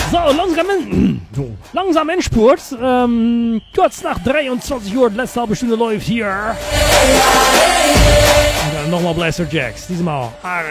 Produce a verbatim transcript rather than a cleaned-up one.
So, langsam, in, langsam Endspurt. Ähm, kurz nach dreiundzwanzig Uhr, die letzte halbe Stunde läuft hier. Und dann nochmal Blaster Jacks. Diesmal